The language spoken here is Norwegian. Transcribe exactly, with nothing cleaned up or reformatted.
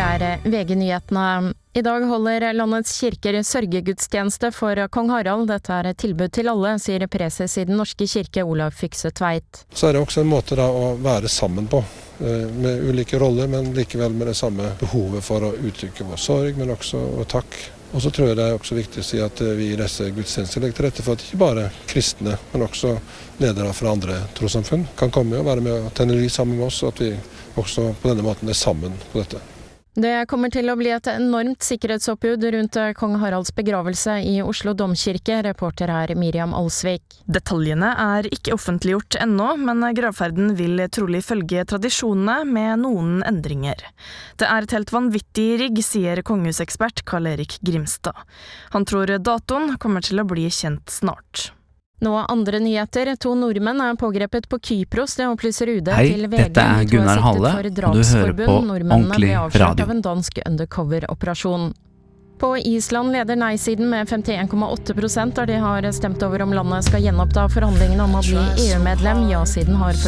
er V G-nyhetene. I dag holder landets kirker sørgegudstjeneste for kong Harald. Dette er et tilbud til alle, sier preses i Den norske kirke Olav Fykse Tveit. Så er det også en måte da å være sammen på, med ulike roller, men likevel med det samme behovet for å uttrykke vår sorg, men også vår takk. Og så tror jeg det er også viktig å si at vi i disse gudstjenester legger til rette for at ikke bare kristne, men også ledere fra andre trossamfunn kan komme og være med og tenne lys sammen med oss, og at vi også på denne måten er sammen på dette. Det kommer til å bli et enormt sikkerhetsoppbud rundt kong Haralds begravelse i Oslo Domkirke. Reporter her Miriam Alsvik. Detaljene er ikke offentliggjort ennå, men gravferden vil trolig følge tradisjonene med noen endringer. Det er et helt vanvittig rigg, sier kongehusekspert Karl-Erik Grimstad. Han tror datoen kommer til å bli kjent snart. Nå andre nyheter. To nordmenn er pågrepet på Kypros. Det opplyser U D Hei, til V G. dette er Gunnar Halle, og du hører på Ordentlig Radio. Av en dansk undercover-operasjon. På Island leder nei-siden med femtien komma åtte prosent, der de har stemt over om landet skal gjenoppta forhandlingene om å bli E U-medlem. Ja-siden har